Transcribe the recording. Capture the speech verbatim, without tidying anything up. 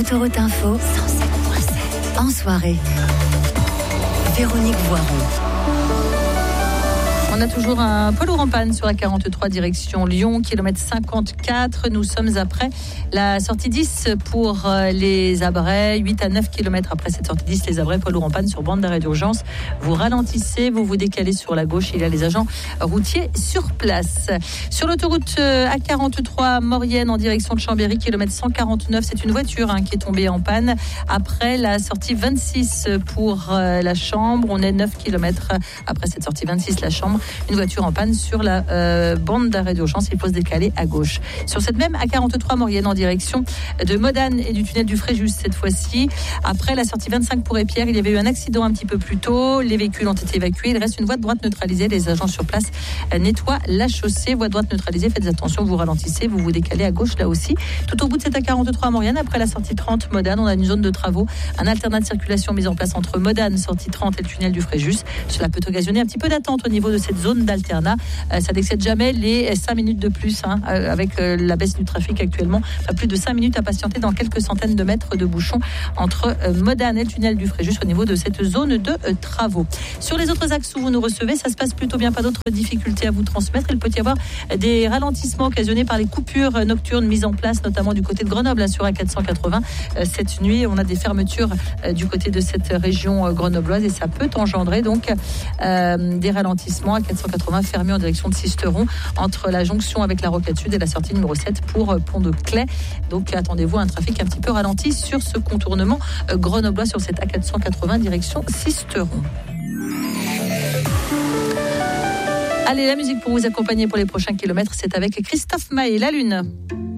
Autoroute Info cent sept virgule sept. En soirée, Véronique Voiron. On a toujours un poids lourd en panne sur la quarante-trois direction Lyon, kilomètre cinquante-quatre. Nous sommes après la sortie dix pour les Abrets, huit à neuf kilomètres après cette sortie dix, les Abrets, poids lourd en panne sur bande d'arrêt d'urgence. Vous ralentissez, vous vous décalez sur la gauche, il y a les agents routiers sur place. Sur l'autoroute A quarante-trois Maurienne en direction de Chambéry, kilomètre cent quarante-neuf, c'est une voiture hein, qui est tombée en panne. Après la sortie vingt-six pour la Chambre, on est neuf kilomètres après cette sortie vingt-six, la Chambre. Une voiture en panne sur la euh, bande d'arrêt d'urgence, il faut se décaler à gauche. Sur cette même A quarante-trois Maurienne en direction de Modane et du tunnel du Fréjus cette fois-ci. Après la sortie vingt-cinq pour Épierre, il y avait eu un accident un petit peu plus tôt. Les véhicules ont été évacués. Il reste une voie de droite neutralisée. Les agents sur place nettoient la chaussée. Voie de droite neutralisée, faites attention, vous ralentissez, vous vous décalez à gauche là aussi. Tout au bout de cette A quarante-trois Maurienne, après la sortie trente Modane, on a une zone de travaux. Un alternat de circulation mis en place entre Modane, sortie trente et le tunnel du Fréjus. Cela peut occasionner un petit peu d'attente au niveau de cette zone d'alternat. Euh, ça n'excède jamais les cinq minutes de plus hein, euh, avec euh, la baisse du trafic actuellement. Enfin, plus de cinq minutes à patienter dans quelques centaines de mètres de bouchons entre euh, Modane et le tunnel du Fréjus au niveau de cette zone de euh, travaux. Sur les autres axes où vous nous recevez, ça se passe plutôt bien, pas d'autres difficultés à vous transmettre. Il peut y avoir des ralentissements occasionnés par les coupures nocturnes mises en place, notamment du côté de Grenoble, là, sur A quatre cent quatre-vingts. Euh, cette nuit, on a des fermetures euh, du côté de cette région euh, grenobloise et ça peut engendrer donc euh, des ralentissements. A quatre cent quatre-vingts fermé en direction de Sisteron entre la jonction avec la Rocade Sud et la sortie numéro sept pour Pont de Claix. Donc attendez-vous à un trafic un petit peu ralenti sur ce contournement euh, grenoblois sur cette A quatre cent quatre-vingts direction Sisteron. Allez, la musique pour vous accompagner pour les prochains kilomètres, c'est avec Christophe Maé, La Lune.